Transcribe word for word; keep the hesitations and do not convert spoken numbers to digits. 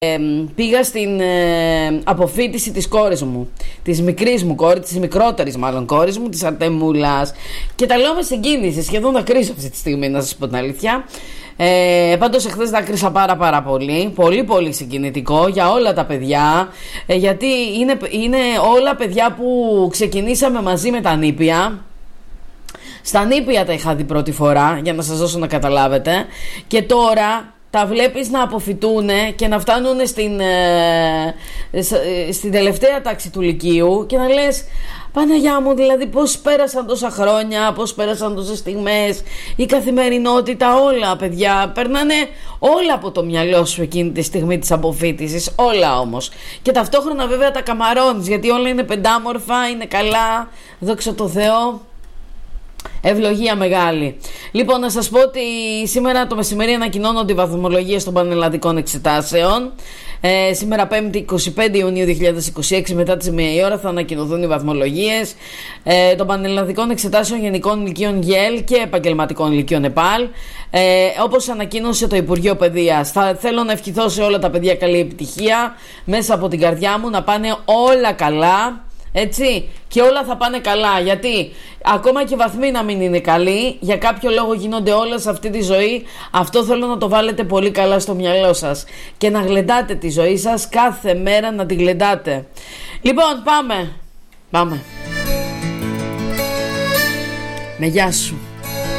Ε, πήγα στην ε, αποφοίτηση της κόρης μου, της μικρής μου κόρη, της μικρότερης μάλλον κόρης μου, της Αρτεμούλας, και τα λέω με συγκίνηση, σχεδόν δακρύζω αυτή τη στιγμή, να σας πω την αλήθεια. Ε, πάντως εχθές δάκρυσα πάρα πάρα πολύ, πολύ πολύ συγκινητικό για όλα τα παιδιά, ε, γιατί είναι, είναι όλα παιδιά που ξεκινήσαμε μαζί με τα νήπια. Στα νήπια τα είχα δει πρώτη φορά, για να σας δώσω να καταλάβετε, και τώρα τα βλέπεις να αποφυτούνε και να φτάνουν στην, ε, στην τελευταία τάξη του λυκείου και να λες, Παναγιά μου, δηλαδή πώς πέρασαν τόσα χρόνια, πώς πέρασαν τόσες στιγμές, η καθημερινότητα, όλα παιδιά, περνάνε όλα από το μυαλό σου εκείνη τη στιγμή της αποφύτησης, όλα όμως. Και ταυτόχρονα βέβαια τα καμαρώνεις, γιατί όλα είναι πεντάμορφα, είναι καλά, δόξα τω Θεώ. Ευλογία μεγάλη. Λοιπόν, να σας πω ότι σήμερα το μεσημέρι ανακοινώνονται οι βαθμολογίες των πανελλαδικών εξετάσεων. Ε, σήμερα Πέμπτη εικοστή πέμπτη Ιουνίου δύο χιλιάδες είκοσι έξι, μετά τις μία η ώρα θα ανακοινωθούν οι βαθμολογίες ε, των πανελλαδικών εξετάσεων γενικών ηλικίων ΓΕΛ και επαγγελματικών ηλικίων ΕΠΑΛ. Ε, όπως ανακοίνωσε το Υπουργείο Παιδείας, θα θέλω να ευχηθώ σε όλα τα παιδιά καλή επιτυχία μέσα από την καρδιά μου, να πάνε όλα καλά. Έτσι, και όλα θα πάνε καλά, γιατί ακόμα και βαθμοί να μην είναι καλοί, για κάποιο λόγο γίνονται όλα σε αυτή τη ζωή. Αυτό θέλω να το βάλετε πολύ καλά στο μυαλό σας και να γλεντάτε τη ζωή σας κάθε μέρα, να τη γλεντάτε. Λοιπόν, πάμε Πάμε Με γεια σου.